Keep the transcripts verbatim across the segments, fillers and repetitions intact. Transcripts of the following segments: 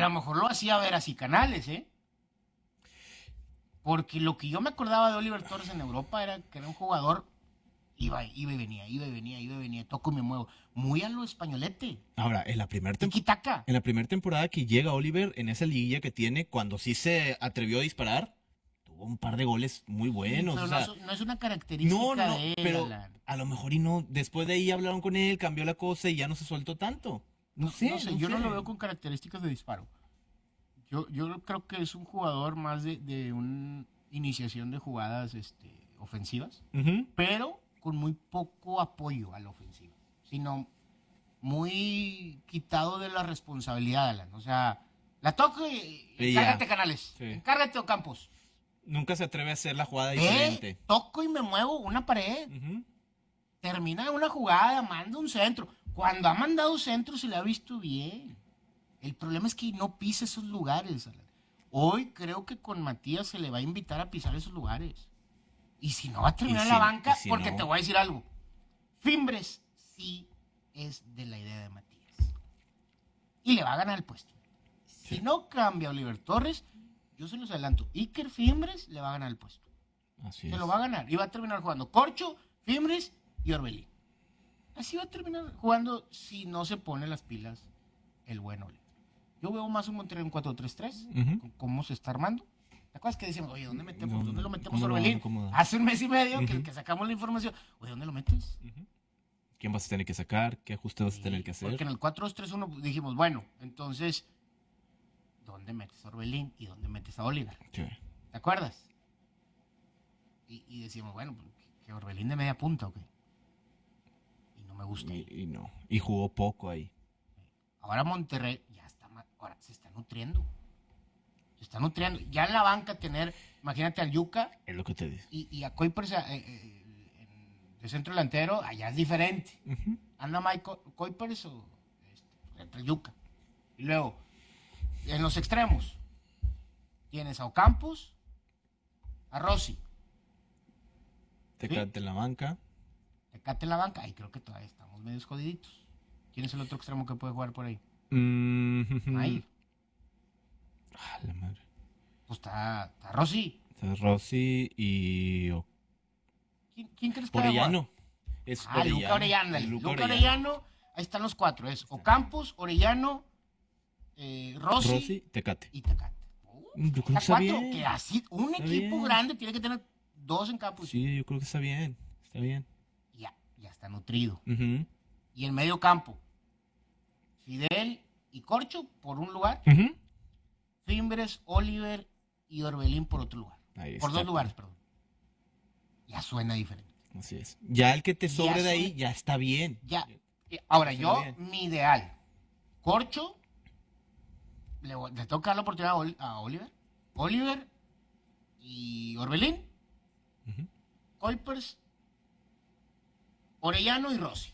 lo mejor lo hacía ver así Canales, ¿eh? Porque lo que yo me acordaba de Oliver Torres en Europa era que era un jugador, iba, iba y venía, iba y venía, iba y venía, toco y me muevo. Muy a lo españolete. Ahora, en la primera tem- Tiki-taka. en la primera temporada que llega Oliver, en esa liguilla que tiene, cuando sí se atrevió a disparar, tuvo un par de goles muy buenos. Pero o no, sea, es, no es una característica no, no, de él, pero Alan. a lo mejor y no. Después de ahí hablaron con él, cambió la cosa y ya no se soltó tanto. No, No, sé, no sé, no yo no sé. lo veo con características de disparo. Yo, yo creo que es un jugador más de, de una iniciación de jugadas este, ofensivas, Ujú. pero con muy poco apoyo a la ofensiva, sino muy quitado de la responsabilidad, Alan. O sea, la toco y Y ya. encárgate Canales, Sí. encárgate Ocampos. Nunca se atreve a hacer la jugada Eh, diferente. toco y me muevo una pared. Ujú. Termina una jugada, manda un centro. Cuando ha mandado centro se le ha visto bien. El problema es que no pisa esos lugares, Alan. Hoy creo que con Matías se le va a invitar a pisar esos lugares. Y si no va a terminar Y en la si- banca, y si porque no. te voy a decir algo. Fimbres sí es de la idea de Matías. Y le va a ganar el puesto. Si Sí. no cambia Oliver Torres, yo se los adelanto. Iker Fimbres le va a ganar el puesto. Así Se es. lo va a ganar. Y va a terminar jugando Corcho, Fimbres y Orbelín. Así va a terminar jugando si no se pone las pilas el buen Ole. Yo veo más un Monterrey en cuatro tres tres, Ujú. con cómo se está armando. ¿Te acuerdas que decíamos, oye, ¿dónde metemos? No, ¿Dónde lo metemos ¿cómo lo van a Orbelín? acomodar? Hace un mes y medio que, Ujú. que sacamos la información. Oye, ¿dónde lo metes? ¿Quién vas a tener que sacar? ¿Qué ajuste vas a tener que hacer? Porque en el cuatro dos tres uno dijimos, bueno, entonces, ¿dónde metes a Orbelín y dónde metes a Oliver? Sí. ¿Te acuerdas? Y, y decíamos, bueno, pues, que Orbelín de media punta, ¿ok? Y no me gusta. Y, y no. Y jugó poco ahí. Ahora Monterrey ya está, ma- ahora se está nutriendo. Se está nutriendo. Ya en la banca tener, imagínate al Yuca Es lo que te dice. y, y a Kuipers eh, eh, en- de centro delantero, allá es diferente. Ujú. Anda Mike Co- Kuipers o este, entre el Yuca. Y luego, en los extremos, tienes a Ocampos, a Rossi, Te Sí. quedaste en la banca. Tecate en la banca. Ahí creo que todavía estamos medio jodiditos. ¿Quién es el otro extremo que puede jugar por ahí? Mm, Ahí. Ah, la madre. Pues está, está Rossi. Está Rossi y o- ¿Quién, quién crees que va a jugar? Orellano. Es Ah, Luca Orellana. El Luca, Luca Orellano. Ahí están los cuatro. Es Ocampos, Orellano, eh, Rossi, Rossi, Tecate. y Tecate. Uh, Mm, yo creo que está está cuatro. bien. Que así, un Está equipo bien. grande tiene que tener dos en campo. Sí, yo creo que está bien. Está bien. Ya, ya está nutrido. Ujú. Y en medio campo, Fidel y Corcho por un lugar. Ujú. Fimbres, Oliver y Orbelín por otro lugar. Ahí Por está. dos lugares, perdón. Ya suena diferente. Así es. Ya el que te Ya sobre de son- ahí ya está bien. Ya. eh, Ahora, Suena yo, bien. mi ideal. Corcho, le, voy- le toca dar la oportunidad a, Ol- a Oliver. Oliver y Orbelín. Ujú. Kuipers, Orellano y Rossi.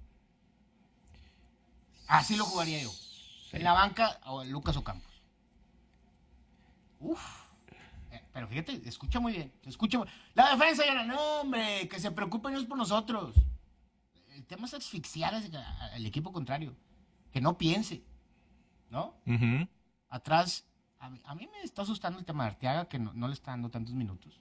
Así lo jugaría yo. En la banca, o Lucas Ocampos. Uf. Eh, Pero fíjate, escucha muy bien. Se escucha muy- La defensa ya no, hombre, que se preocupen ellos por nosotros. El tema es asfixiar a- a- al equipo contrario. Que no piense. ¿No? Ujú. Atrás, a mí, a mí me está asustando el tema de Arteaga, que no, no le está dando tantos minutos.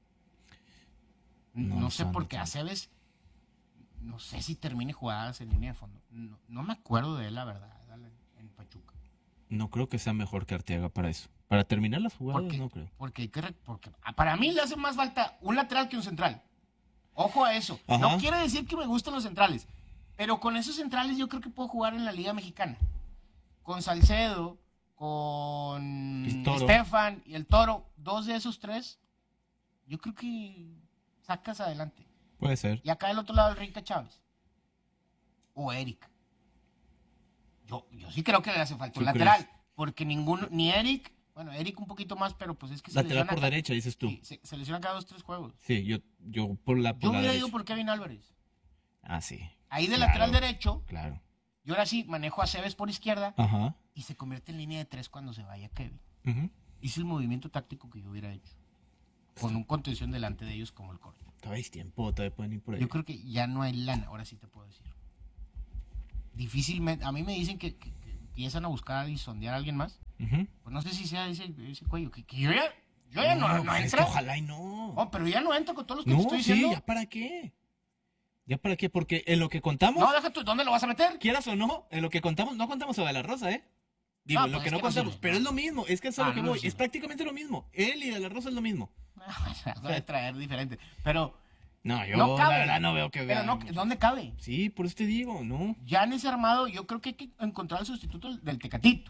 No No, le sé está por dando qué tanto. Aceves, no sé si termine jugadas en línea de fondo. No, no me acuerdo de él, la verdad, en, en Pachuca. No creo que sea mejor que Arteaga para eso. Para terminar las jugadas, Porque, no creo. porque, hay que re- porque ah, para mí le hace más falta un lateral que un central. Ojo a eso. Ajá. No quiere decir que me gusten los centrales, pero con esos centrales yo creo que puedo jugar en la Liga Mexicana. Con Salcedo, con El Toro. Estefan y el Toro, dos de esos tres, yo creo que sacas adelante. Puede ser. Y acá del otro lado el Rica Chávez. O Eric. Yo, yo sí creo que le hace falta un ¿Tú lateral. crees? Porque ninguno, ni Eric, bueno, Eric un poquito más, pero pues es que se Lateral lesiona por cada- derecha, dices tú. sí, se, se lesiona cada dos, tres juegos. Sí, yo, yo por la, por Yo la hubiera derecha. ido por Kevin Álvarez. Ah, sí. Ahí de Claro. lateral derecho, Claro. yo ahora sí manejo a Cebes por izquierda Ajá. y se convierte en línea de tres cuando se vaya Kevin. Ujú. Hice el movimiento táctico que yo hubiera hecho. Con un contención delante de ellos como el corte. Todavía hay tiempo, todavía pueden ir por ahí. Yo creo que ya no hay lana, ahora sí te puedo decir. Difícilmente, a mí me dicen que, que, que- empiezan a buscar y sondear a alguien más. Ujú. Pues no sé si sea ese, ese cuello. Que, que yo ya, yo ya no, no, pues es que entra. ojalá y no. Oh, pero ya no entro con todos los que No, te estoy sí, diciendo. ¿ya para qué? ¿Ya para qué? Porque en lo que contamos, No, deja tú, ¿dónde lo vas a meter? quieras o no, en lo que contamos, no contamos sobre la Rosa, ¿eh? Digo, No, en lo pues que es no que no contamos, sirve, pero no. es lo mismo, es que es a Ah, lo que no voy, sirve. es prácticamente lo mismo. Él y de la Rosa es lo mismo. Voy a traer diferente. Pero No, yo no cabe. la verdad no veo que Pero vean no, mucho. ¿dónde cabe? Sí, por eso te digo, no. Ya en ese armado, yo creo que hay que encontrar el sustituto del Tecatito.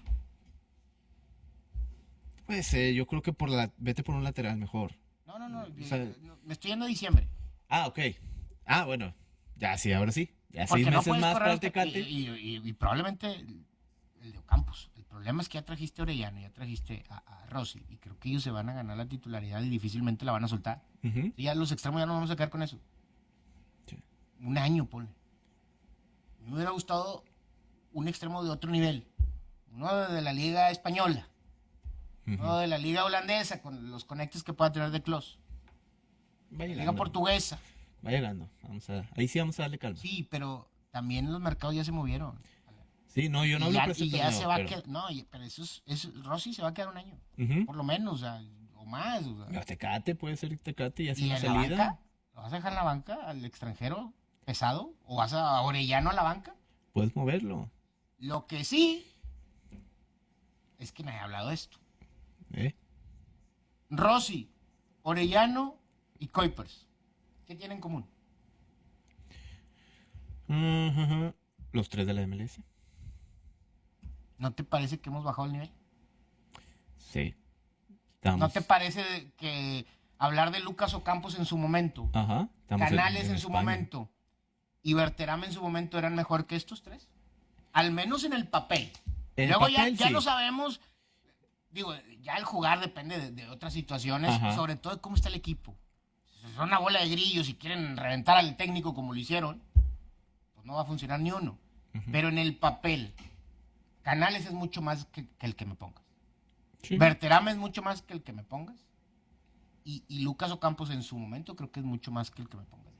Pues eh, yo creo que por la, vete por un lateral mejor. No, no, no. O sea- eh, no, me estoy yendo a diciembre. Ah, ok. Ah, bueno, ya sí, ahora sí. Ya Porque seis no meses puedes más correr para el hasta- Tecate. y, y- y- y probablemente el, el de Ocampos. El problema es que ya trajiste a Orellano, ya trajiste a, a Rossi. Y creo que ellos se van a ganar la titularidad y difícilmente la van a soltar. Ujú. Y ya los extremos ya no vamos a quedar con eso. Sí. Un año, ponle. Me hubiera gustado un extremo de otro nivel. Uno de la Liga Española. Uno Ujú. de la Liga Holandesa, con los conectes que pueda tener de Klos. Va La Liga llegando. Portuguesa. Va llegando. Vamos a, ahí sí vamos a darle calma. Sí, pero también los mercados ya se movieron. Sí, no, yo no y hablo ya, por ese y ya torneo, se va pero- a quedar. No, y- pero eso es, eso- Rossi se va a quedar un año. Ujú. Por lo menos, o sea, o más. O sea. Pero Tecate, puede ser Tecate y así ¿Y una en la salida. banca? ¿Lo vas a dejar en la banca al extranjero pesado? ¿O vas a Orellano a la banca? Puedes moverlo. Lo que sí es que nadie ha hablado de esto. ¿Eh? Rossi, Orellano y Kuipers. ¿Qué tienen en común? Ujú. Los tres de la M L S. ¿No te parece que hemos bajado el nivel? Sí. Estamos. ¿No te parece que hablar de Lucas Ocampos en su momento, Ajá. Estamos Canales en, su España. momento y Berterame en su momento eran mejor que estos tres? Al menos en el papel. En el Luego ya, papel, ya sí. no sabemos, digo, ya el jugar depende de, de otras situaciones, Ajá. sobre todo de cómo está el equipo. Si son una bola de grillos y quieren reventar al técnico como lo hicieron, pues no va a funcionar ni uno. Ujú. Pero en el papel, Canales es mucho más que, que el que me pongas. Sí. Berterame es mucho más que el que me pongas. Y, y Lucas Ocampos en su momento creo que es mucho más que el que me pongas.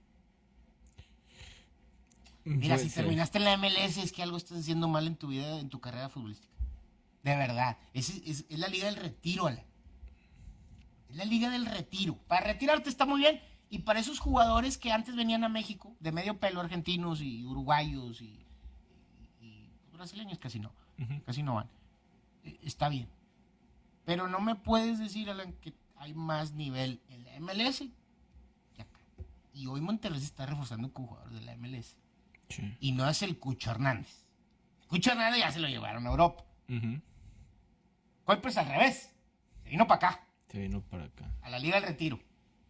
Mira, Puede si ser. terminaste en la M L S es que algo estás haciendo mal en tu vida, en tu carrera futbolística. De verdad. Es, es, es la liga del retiro, Alan. Es la liga del retiro. Para retirarte está muy bien. Y para esos jugadores que antes venían a México, de medio pelo, argentinos y uruguayos y, y- y brasileños casi no. Ujú. Casi no van. Eh, Está bien. Pero no me puedes decir, Alan, que hay más nivel en la M L S que acá. Y hoy Monterrey se está reforzando con jugadores de la M L S. Sí. Y no es el Cucho Hernández. Cucho Hernández ya se lo llevaron a Europa. Ujú. Hoy pues al revés. Se vino para acá, Se vino para acá. a la Liga del Retiro.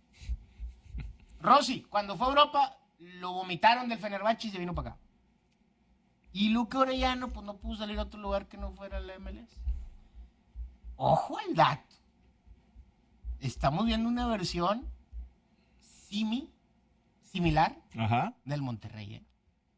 Rossi, cuando fue a Europa, lo vomitaron del Fenerbahce y se vino para acá. Y Luque Orellano, pues no pudo salir a otro lugar que no fuera la M L S. Ojo al dato. Estamos viendo una versión simi, similar Ajá. del Monterrey, ¿eh?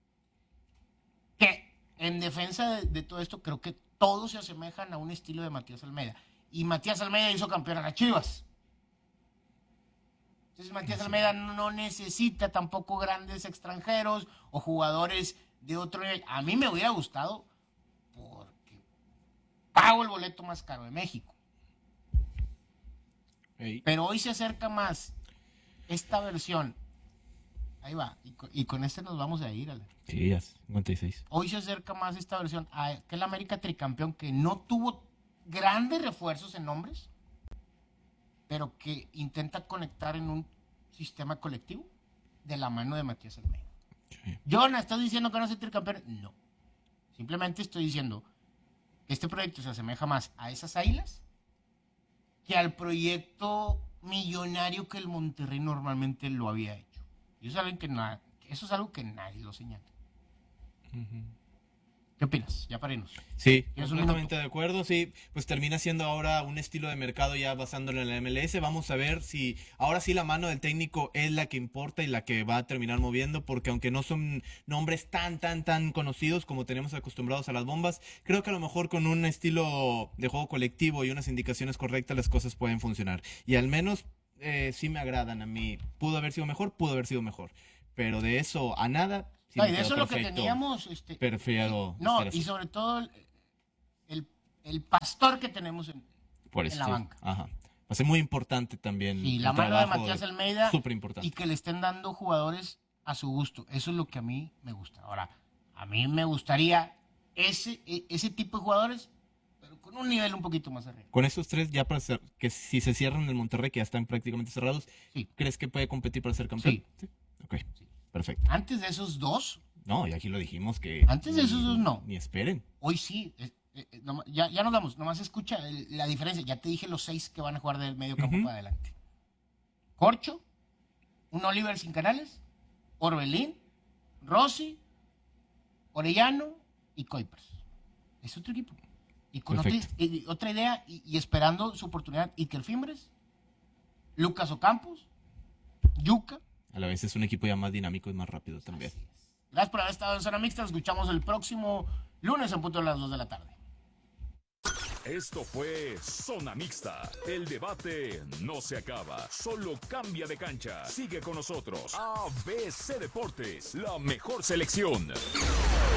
Que en defensa de, de todo esto, creo que todos se asemejan a un estilo de Matías Almeida. Y Matías Almeida hizo campeón a las Chivas. Entonces Matías Almeida no necesita tampoco grandes extranjeros o jugadores de otro nivel. A mí me hubiera gustado porque pago el boleto más caro de México. Ey. Pero hoy se acerca más esta versión. Ahí va. Y con, y con este nos vamos a ir, Alan. Sí, ya. cincuenta y seis. Hoy se acerca más esta versión a que el América tricampeón, que no tuvo grandes refuerzos en nombres, pero que intenta conectar en un sistema colectivo de la mano de Matías Almeida. Sí. Jonah, ¿estás diciendo que no soy tricampeón? No. Simplemente estoy diciendo que este proyecto se asemeja más a esas águilas que al proyecto millonario que el Monterrey normalmente lo había hecho. Y eso es algo que, na- eso es algo que nadie lo señala. Ujú. ¿Qué opinas? Ya para irnos. Sí, ¿Tienes un completamente de acuerdo, sí, pues termina siendo ahora un estilo de mercado ya basándolo en la M L S, vamos a ver si ahora sí la mano del técnico es la que importa y la que va a terminar moviendo, porque aunque no son nombres tan, tan, tan conocidos como tenemos acostumbrados a las bombas, creo que a lo mejor con un estilo de juego colectivo y unas indicaciones correctas las cosas pueden funcionar, y al menos eh, sí me agradan a mí, pudo haber sido mejor, pudo haber sido mejor, pero de eso a nada... sí No, me y de quedó eso es lo que perfecto. teníamos. Este, Prefiero no, estar así. y sobre todo el, el pastor que tenemos en, Por en eso. la sí. banca. Ajá. Va a ser muy importante también. Sí, el la mano de trabajo Matías Almeida Súper importante. y que le estén dando jugadores a su gusto. Eso es lo que a mí me gusta. Ahora, a mí me gustaría ese, e- ese tipo de jugadores, pero con un nivel un poquito más arriba. Con esos tres, ya para ser, que si se cierran el Monterrey, que ya están prácticamente cerrados, Sí. ¿crees que puede competir para ser campeón? Sí. Ok, perfecto. Antes de esos dos, No, y aquí lo dijimos que... Antes de esos dos, no. Ni esperen. hoy sí. eh, eh, nomás- ya, ya nos damos. Nomás escucha el- la diferencia. Ya te dije los seis que van a jugar del medio campo Ujú. para adelante. Corcho, un Oliver sin canales, Orbelín, Rossi, Orellano y Kuipers. Es otro equipo. Y con otra, Perfecto. y- otra idea y, y esperando su oportunidad. Iker Fimbres, Lucas Ocampos, Yuca. A la vez es un equipo ya más dinámico y más rápido también. Gracias por haber estado en Zona Mixta. Nos escuchamos el próximo lunes en punto de las dos de la tarde. Esto fue Zona Mixta. El debate no se acaba, solo cambia de cancha. Sigue con nosotros. A B C Deportes, la mejor selección.